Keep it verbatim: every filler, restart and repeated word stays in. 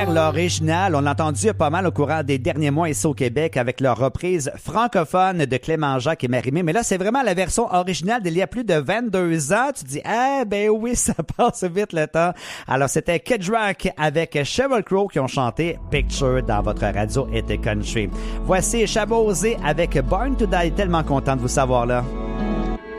L'original, on l'a entendu pas mal au courant des derniers mois ici au Québec avec leur reprise francophone de Clément Jacques et Marie-Mé. Mais là, c'est vraiment la version originale d'il y a plus de vingt-deux ans. Tu dis, ah ben oui, ça passe vite le temps. Alors, c'était Kid Rock avec Sheryl Crow qui ont chanté Picture dans votre radio été country. Voici Chabosé avec Born to Die. Tellement content de vous savoir là.